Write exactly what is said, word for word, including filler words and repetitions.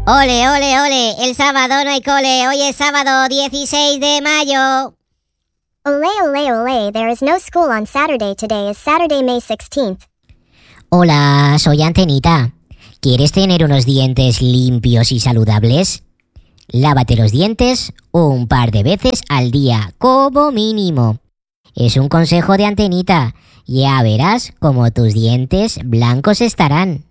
Ole, ole, ole, el sábado no hay cole, hoy es sábado dieciséis de mayo. Ole, ole, ole, there is no school on Saturday. Today is Saturday, May sixteenth. Hola, soy Antenita. ¿Quieres tener unos dientes limpios y saludables? Lávate los dientes un par de veces al día, como mínimo. Es un consejo de Antenita. Ya verás cómo tus dientes blancos estarán.